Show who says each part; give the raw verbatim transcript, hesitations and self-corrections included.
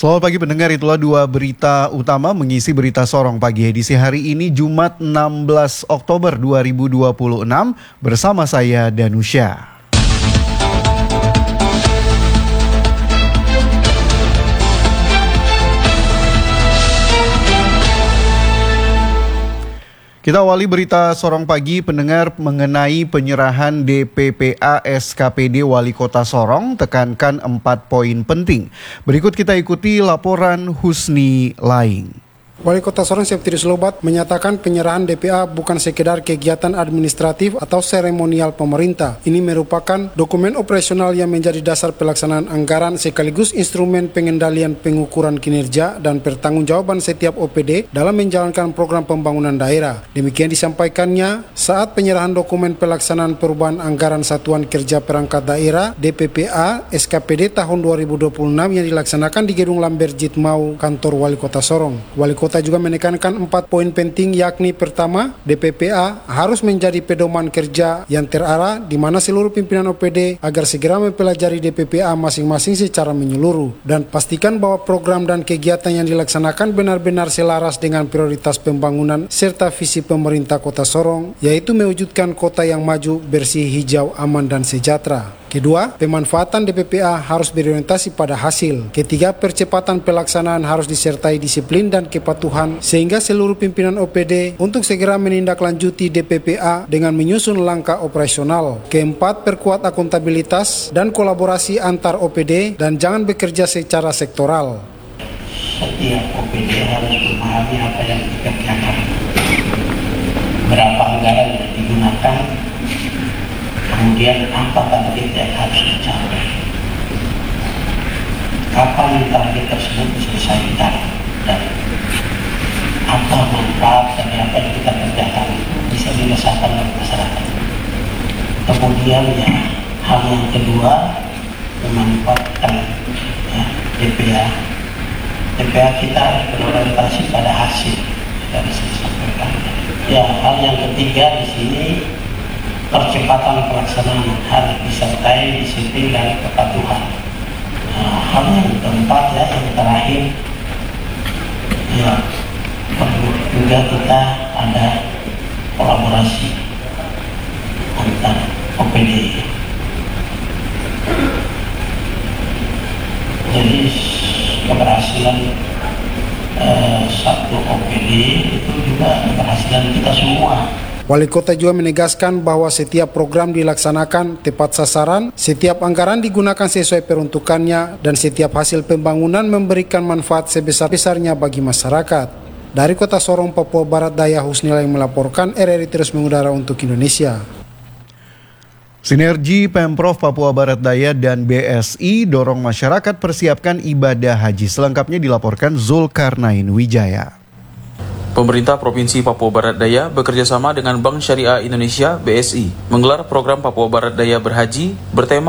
Speaker 1: Selamat pagi pendengar, itulah dua berita utama mengisi berita Sorong pagi edisi hari ini Jumat enam belas Oktober dua ribu dua puluh enam bersama saya Danusya. Kita awali berita Sorong pagi pendengar mengenai penyerahan D P P A S K P D Wali Kota Sorong, tekankan empat poin penting. Berikut kita ikuti laporan Husni Laing.
Speaker 2: Wali Kota Sorong Septirius Lobat menyatakan penyerahan D P A bukan sekedar kegiatan administratif atau seremonial pemerintah. Ini merupakan dokumen operasional yang menjadi dasar pelaksanaan anggaran sekaligus instrumen pengendalian pengukuran kinerja dan pertanggungjawaban setiap O P D dalam menjalankan program pembangunan daerah. Demikian disampaikannya saat penyerahan dokumen pelaksanaan perubahan anggaran Satuan Kerja Perangkat Daerah D P P A S K P D tahun dua ribu dua puluh enam yang dilaksanakan di Gedung Lambert Jitmau, kantor Wali Kota Sorong. Wali Kota Kota juga menekankan empat poin penting, yakni pertama, D P P A harus menjadi pedoman kerja yang terarah di mana seluruh pimpinan O P D agar segera mempelajari D P P A masing-masing secara menyeluruh dan pastikan bahwa program dan kegiatan yang dilaksanakan benar-benar selaras dengan prioritas pembangunan serta visi pemerintah Kota Sorong, yaitu mewujudkan kota yang maju, bersih, hijau, aman dan sejahtera. Kedua, pemanfaatan D P P A harus berorientasi pada hasil. Ketiga, percepatan pelaksanaan harus disertai disiplin dan kepatuhan sehingga seluruh pimpinan O P D untuk segera menindaklanjuti D P P A dengan menyusun langkah operasional. Keempat, perkuat akuntabilitas dan kolaborasi antar O P D dan jangan bekerja secara sektoral.
Speaker 3: Setiap O P D harus memahami apa yang dikerjakan, berapa anggaran yang digunakan, kemudian apa target yang harus dicapai, kapan target tersebut diselesaikan, dan apa manfaat dari apa yang kita kerjakan bisa dirasakan oleh masyarakat. Kemudian ya, hal yang kedua, memanfaatkan ya, D P A. D P A kita berorientasi pada hasil dari disampaikan. Ya, hal yang ketiga di sini, percepatan pelaksanaan harus disertai disiplin dan kepatuhan. Nah, hal yang keempat ya, yang terakhir, ya perlu juga kita ada kolaborasi antar O P D. Jadi keberhasilan eh, satu O P D itu juga keberhasilan kita semua.
Speaker 2: Wali Kota juga menegaskan bahwa setiap program dilaksanakan tepat sasaran, setiap anggaran digunakan sesuai peruntukannya, dan setiap hasil pembangunan memberikan manfaat sebesar-besarnya bagi masyarakat. Dari Kota Sorong, Papua Barat Daya, Husni Laing melaporkan, R R I terus mengudara untuk Indonesia.
Speaker 1: Sinergi Pemprov Papua Barat Daya dan B S I dorong masyarakat persiapkan ibadah haji. Selengkapnya dilaporkan Zulkarnain Wijaya.
Speaker 4: Pemerintah Provinsi Papua Barat Daya bekerjasama dengan Bank Syariah Indonesia B S I menggelar program Papua Barat Daya Berhaji bertema